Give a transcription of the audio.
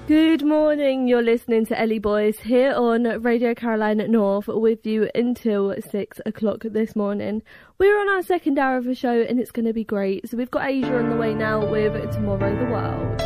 Good morning, you're listening to Ellie Boys here on Radio Caroline North with you until 6 o'clock this morning. We're on our second hour of the show and it's going to be great. So we've got Asia on the way now with Tomorrow the World.